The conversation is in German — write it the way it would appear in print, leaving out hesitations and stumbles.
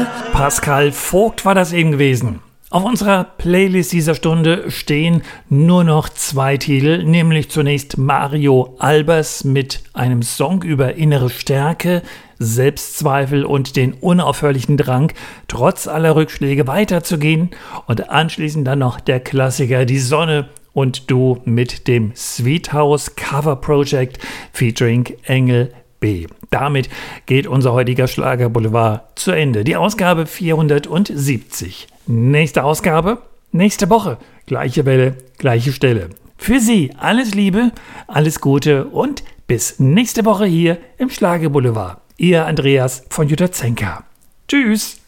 Pascal Vogt war das eben gewesen. Auf unserer Playlist dieser Stunde stehen nur noch 2 Titel, nämlich zunächst Mario Albers mit einem Song über innere Stärke, Selbstzweifel und den unaufhörlichen Drang, trotz aller Rückschläge weiterzugehen, und anschließend dann noch der Klassiker Die Sonne und du mit dem Sweet House Cover Project featuring Engel B. Damit geht unser heutiger Schlagerboulevard zu Ende. Die Ausgabe 470. Nächste Ausgabe, nächste Woche. Gleiche Welle, gleiche Stelle. Für Sie alles Liebe, alles Gute und bis nächste Woche hier im Schlagerboulevard. Ihr Andreas von Jutta Zenker. Tschüss.